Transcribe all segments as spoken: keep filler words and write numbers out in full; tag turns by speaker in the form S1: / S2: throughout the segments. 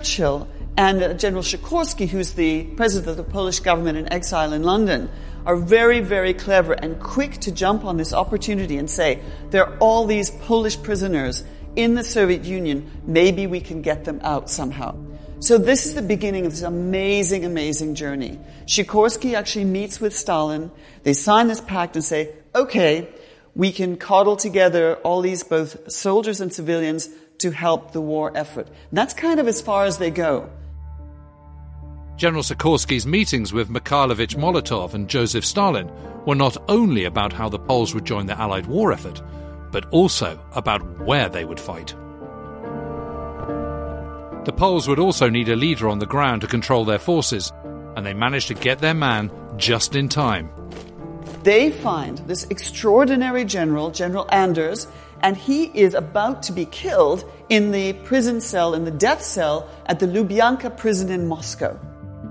S1: Churchill and uh, General Sikorski, who's the president of the Polish government in exile in London, are very, very clever and quick to jump on this opportunity and say, there are all these Polish prisoners in the Soviet Union, maybe we can get them out somehow. So this is the beginning of this amazing, amazing journey. Sikorski actually meets with Stalin. They sign this pact and say, okay, we can coddle together all these both soldiers and civilians to help the war effort. And that's kind of as far as they go.
S2: General Sikorski's meetings with Mikhailovich Molotov and Joseph Stalin were not only about how the Poles would join the Allied war effort, but also about where they would fight. The Poles would also need a leader on the ground to control their forces, and they managed to get their man just in time.
S1: They find this extraordinary general, General Anders, and he is about to be killed in the prison cell, in the death cell at the Lubyanka prison in Moscow.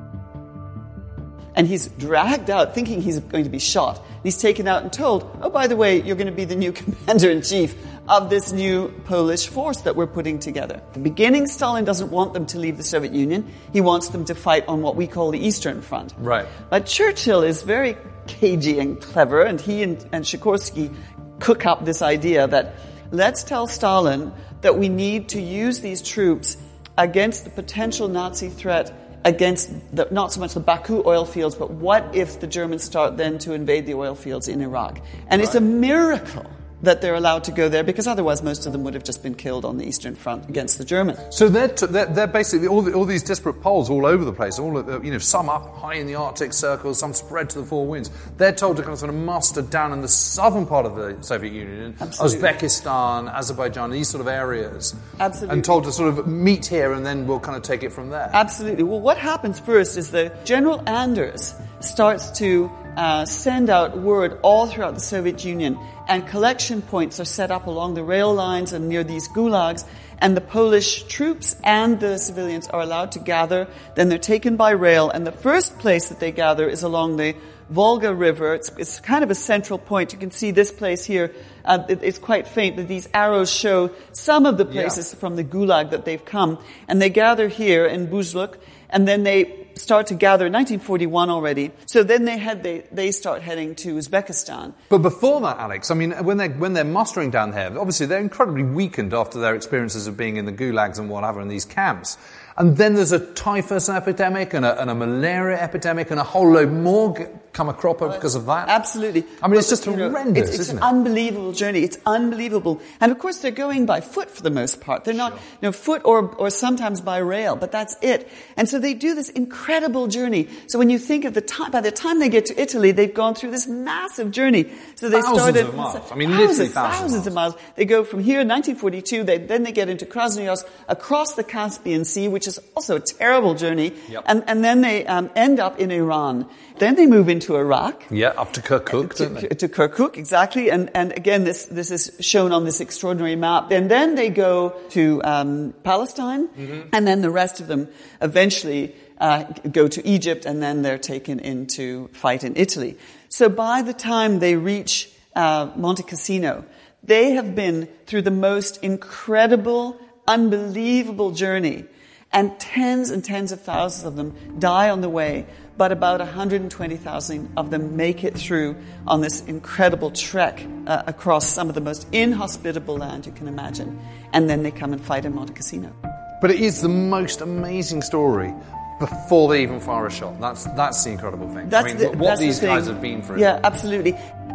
S1: And he's dragged out thinking he's going to be shot. He's taken out and told, oh, by the way, you're going to be the new commander-in-chief of this new Polish force that we're putting together. At the beginning, Stalin doesn't want them to leave the Soviet Union. He wants them to fight on what we call the Eastern Front.
S3: Right.
S1: But Churchill is very cagey and clever, and he and, and Sikorski cook up this idea that let's tell Stalin that we need to use these troops against the potential Nazi threat against the, not so much the Baku oil fields, but what if the Germans start then to invade the oil fields in Iraq? And right. It's a miracle that they're allowed to go there, because otherwise most of them would have just been killed on the Eastern Front against the Germans.
S3: So they're, t- they're, they're basically all, the, all these disparate poles all over the place, all of the, you know, some up high in the Arctic circles, some spread to the four winds. They're told to kind of sort of muster down in the southern part of the Soviet Union, Absolutely. Uzbekistan, Azerbaijan, these sort of areas.
S1: Absolutely.
S3: And told to sort of meet here and then we'll kind of take it from there.
S1: Absolutely. Well, what happens first is that General Anders starts to uh, send out word all throughout the Soviet Union, and collection points are set up along the rail lines and near these gulags, and the Polish troops and the civilians are allowed to gather. Then they're taken by rail, and the first place that they gather is along the Volga River. It's, it's kind of a central point. You can see this place here. Uh, it, it's quite faint, but these arrows show some of the places yeah. from the gulag that they've come. And they gather here in Buzluk, and then they start to gather in nineteen forty-one already. So then they head, they, they start heading to Uzbekistan.
S3: But before that, Alex, I mean, when they're, when they're mustering down here, obviously they're incredibly weakened after their experiences of being in the gulags and whatever in these camps. And then there's a typhus epidemic and a, and a malaria epidemic and a whole load more g- come a cropper because of that.
S1: Absolutely.
S3: I mean, it's just you horrendous,
S1: know, it's, it's
S3: isn't
S1: an
S3: it?
S1: unbelievable journey. It's unbelievable. And of course, they're going by foot for the most part. They're not,
S3: sure.
S1: you know, foot or, or sometimes by rail, but that's it. And so they do this incredible journey. So when you think of the time, by the time they get to Italy, they've gone through this massive journey. So they
S3: thousands
S1: started,
S3: of miles. I mean,
S1: thousands,
S3: literally thousands,
S1: thousands of miles. They go from here, nineteen forty-two, they, then they get into Krasnoyarsk, across the Caspian Sea, which is also a terrible journey.
S3: Yep.
S1: And, and then they um, end up in Iran. Then they move into Iraq.
S3: Yeah, up to Kirkuk,
S1: to,
S3: don't they?
S1: to Kirkuk, exactly. And, and again, this, this is shown on this extraordinary map. And then they go to um, Palestine, mm-hmm. and then the rest of them eventually uh, go to Egypt, and then they're taken in to fight in Italy. So by the time they reach uh, Monte Cassino, they have been through the most incredible, unbelievable journey. And tens and tens of thousands of them die on the way, but about one hundred twenty thousand of them make it through on this incredible trek uh, across some of the most inhospitable land you can imagine. And then they come and fight in Monte Cassino.
S3: But it is the most amazing story before they even fire a shot. That's that's the incredible thing.
S1: That's
S3: I mean,
S1: the,
S3: what
S1: that's
S3: these
S1: the
S3: guys have been through.
S1: Yeah, absolutely.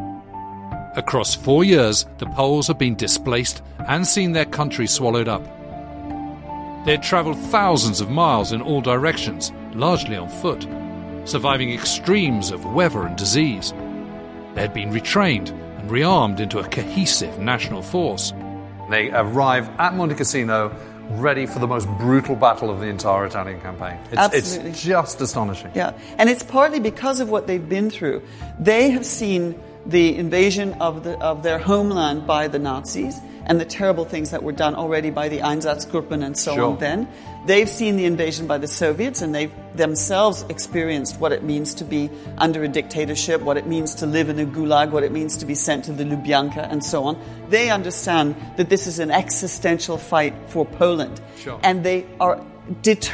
S2: Across four years, the Poles have been displaced and seen their country swallowed up. They had travelled thousands of miles in all directions, largely on foot, surviving extremes of weather and disease. They had been retrained and rearmed into a cohesive national force.
S3: They arrive at Monte Cassino ready for the most brutal battle of the entire Italian campaign. It's,
S1: Absolutely.
S3: It's just astonishing.
S1: Yeah, and it's partly because of what they've been through. They have seen the invasion of the of their homeland by the Nazis and the terrible things that were done already by the Einsatzgruppen and so
S3: sure.
S1: on then. They've seen the invasion by the Soviets, and they've themselves experienced what it means to be under a dictatorship, what it means to live in a gulag, what it means to be sent to the Lubyanka and so on. They understand that this is an existential fight for Poland.
S3: Sure.
S1: And they are determined